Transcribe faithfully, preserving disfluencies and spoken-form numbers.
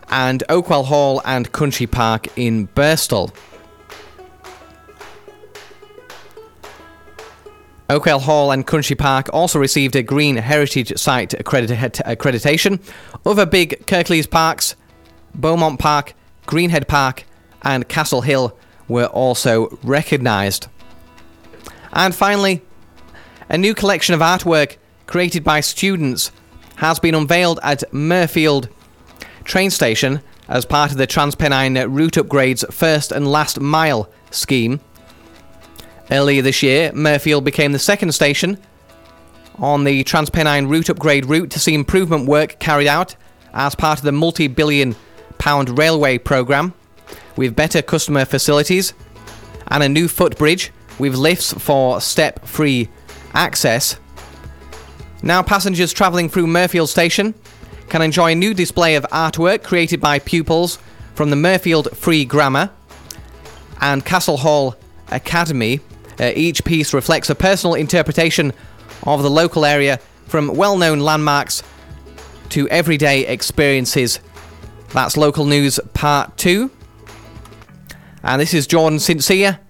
and Oakwell Hall and Country Park in Birstall. Oakwell Hall and Country Park also received a Green Heritage Site accredit- accreditation. Other big Kirklees parks, Beaumont Park, Greenhead Park and Castle Hill were also recognised. And finally, a new collection of artwork created by students has been unveiled at Mirfield train station as part of the TransPennine Route Upgrade's First and Last Mile scheme. Earlier this year, Mirfield became the second station on the TransPennine Route Upgrade route to see improvement work carried out as part of the multi-billion pound railway programme, with better customer facilities and a new footbridge with lifts for step-free access. Now passengers travelling through Mirfield Station can enjoy a new display of artwork created by pupils from the Mirfield Free Grammar and Castle Hall Academy. Uh, each piece reflects a personal interpretation of the local area, from well-known landmarks to everyday experiences. That's Local News Part two. And this is Jordan Sincere